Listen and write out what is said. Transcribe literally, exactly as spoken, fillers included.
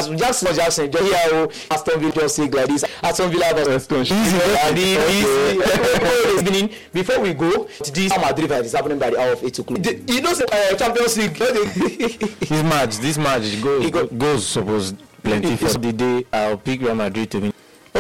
Jackson, Jackson, Jackson, just here, oh, Aston Villa just say like this. Aston Villa versus Aston Villa. Before we go, this Madrid is happening by the hour of eight o'clock. You know, uh, Champions League. This match, this match goes, goes supposed plenty. For the day, I'll pick Real Madrid to win.